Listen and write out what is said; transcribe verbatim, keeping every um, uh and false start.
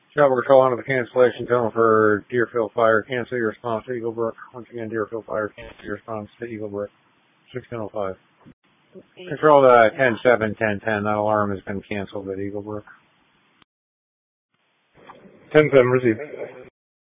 Travel Control onto the cancellation tone for Deerfield Fire. Cancel your response to Eagle Brook. Once again, Deerfield Fire. Cancel your response to Eagle Brook. sixteen oh five. Okay. Control the ten seven, ten ten. That alarm has been canceled at Eagle Brook. ten seven, receive.